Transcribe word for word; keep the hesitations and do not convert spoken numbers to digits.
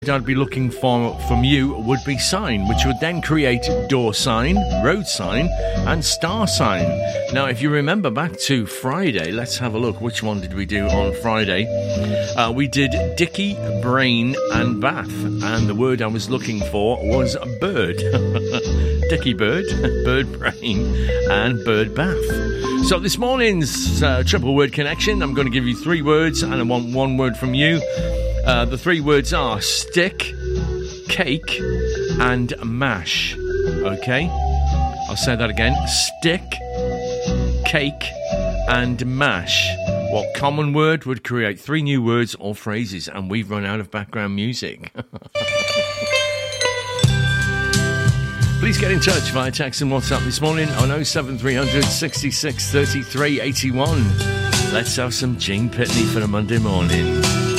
I'd be looking for from you would be sign, which would then create door sign, road sign, and star sign. Now, if you remember back to Friday, let's have a look. Which one did we do on Friday? Uh, we did Dicky, Brain, and Bath, and the word I was looking for was bird. Dicky Bird, Bird Brain, and Bird Bath. So this morning's uh, triple word connection, I'm going to give you three words, and I want one word from you. Uh, the three words are stick, cake, and mash. Okay? I'll say that again. Stick, cake, and mash. What common word would create three new words or phrases? And we've run out of background music. Please get in touch via text and WhatsApp this morning on oh seven three hundred sixty-six thirty-three eighty-one. Let's have some Gene Pitney for a Monday morning.